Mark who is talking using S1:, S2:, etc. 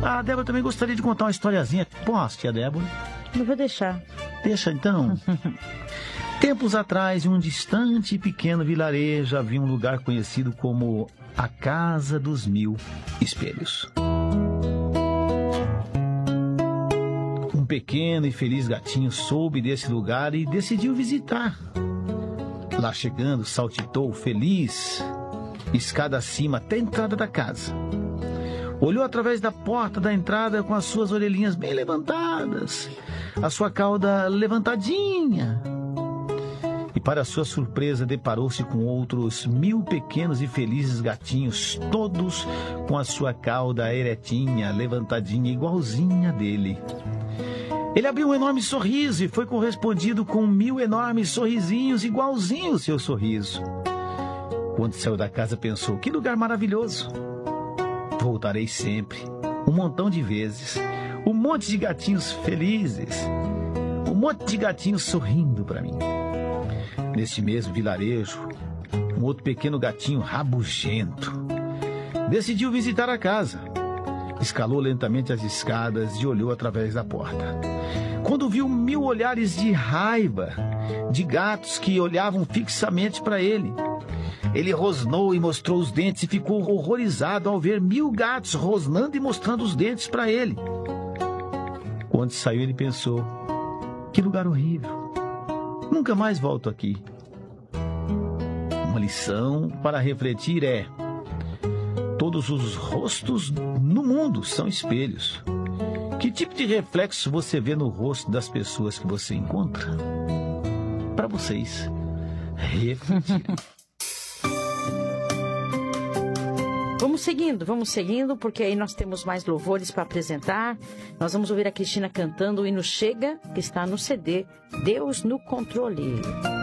S1: A Débora também gostaria de contar uma historiazinha. Posso, tia Débora?
S2: Eu vou deixar.
S1: Deixa então. Tempos atrás, em um distante e pequeno vilarejo, havia um lugar conhecido como a Casa dos Mil Espelhos. Um pequeno e feliz gatinho soube desse lugar e decidiu visitar. Lá chegando, saltitou feliz, escada acima até a entrada da casa. Olhou através da porta da entrada com as suas orelhinhas bem levantadas, a sua cauda levantadinha. E para sua surpresa, deparou-se com outros 1000 pequenos e felizes gatinhos, todos com a sua cauda eretinha, levantadinha, igualzinha dele. Ele abriu um enorme sorriso e foi correspondido com 1000 enormes sorrisinhos, igualzinho ao seu sorriso. Quando saiu da casa, pensou: que lugar maravilhoso! Voltarei sempre, um montão de vezes, um monte de gatinhos felizes, um monte de gatinhos sorrindo para mim. Neste mesmo vilarejo, um outro pequeno gatinho rabugento decidiu visitar a casa. Escalou lentamente as escadas e olhou através da porta. Quando viu 1000 olhares de raiva de gatos que olhavam fixamente para ele, ele rosnou e mostrou os dentes e ficou horrorizado ao ver 1000 gatos rosnando e mostrando os dentes para ele. Quando saiu, ele pensou: que lugar horrível. Nunca mais volto aqui. Uma lição para refletir é: todos os rostos no mundo são espelhos. Que tipo de reflexo você vê no rosto das pessoas que você encontra? Para vocês refletirem.
S2: Vamos seguindo, porque aí nós temos mais louvores para apresentar. Nós vamos ouvir a Cristina cantando o hino Chega, que está no CD Deus no Controle.